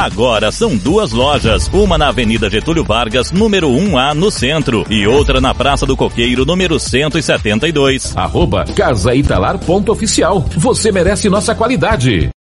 Agora são 2 lojas, uma na Avenida Getúlio Vargas, número 1A, no centro, e outra na Praça do Coqueiro, número 172. @casaitalar.oficial. Você merece nossa qualidade.